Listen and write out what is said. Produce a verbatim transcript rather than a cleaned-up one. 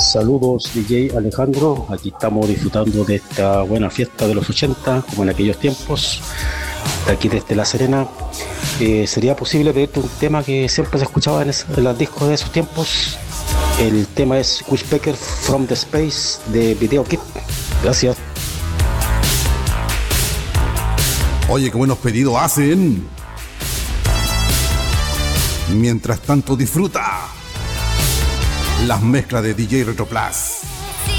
Saludos D J Alejandro, aquí estamos disfrutando de esta buena fiesta de los ochenta, como en aquellos tiempos, de aquí desde La Serena. Eh, ¿Sería posible pedirte un tema que siempre se escuchaba en, es, en los discos de esos tiempos? El tema es Wishpecker from the Space de Video Kid. Gracias. Oye, qué buenos pedidos hacen. Mientras tanto disfruta las mezclas de D J Retro Plus.